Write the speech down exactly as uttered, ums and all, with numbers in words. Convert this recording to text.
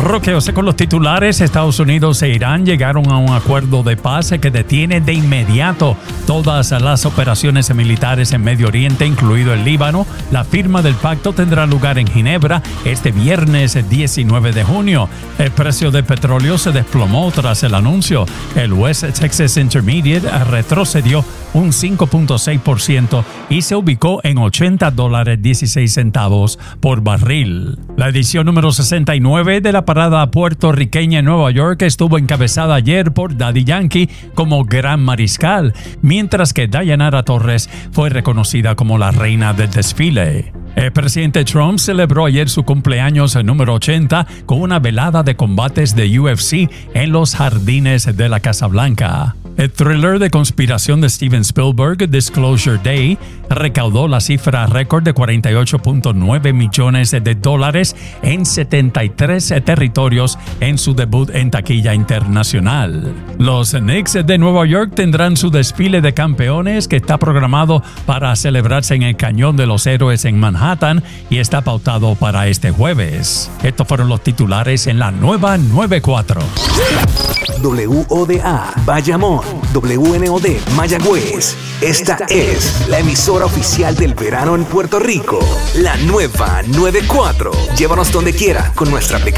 Roqueose con los titulares. Estados Unidos e Irán llegaron a un acuerdo de paz que detiene de inmediato todas las operaciones militares en Medio Oriente, incluido el Líbano. La firma del pacto tendrá lugar en Ginebra este viernes diecinueve de junio. El precio del petróleo se desplomó tras el anuncio. El West Texas Intermediate retrocedió un cinco punto seis por ciento y se ubicó en ochenta dólares dieciséis centavos por barril. La edición número sesenta y nueve de la parada puertorriqueña en Nueva York estuvo encabezada ayer por Daddy Yankee como Gran Mariscal, mientras que Dayanara Torres fue reconocida como la reina del desfile. El presidente Trump celebró ayer su cumpleaños número ochenta con una velada de combates de U F C en los jardines de la Casa Blanca. El thriller de conspiración de Steven Spielberg, Disclosure Day, recaudó la cifra récord de cuarenta y ocho punto nueve millones de dólares en setenta y tres territorios en su debut en taquilla internacional. Los Knicks de Nueva York tendrán su desfile de campeones que está programado para celebrarse en el Cañón de los Héroes en Manhattan y está pautado para este jueves. Estos fueron los titulares en la nueva noventa y cuatro. W O D A Bayamón, W N O D Mayagüez. Esta es la emisora oficial del verano en Puerto Rico. La nueva noventa y cuatro. Llévanos donde quiera con nuestra aplicación.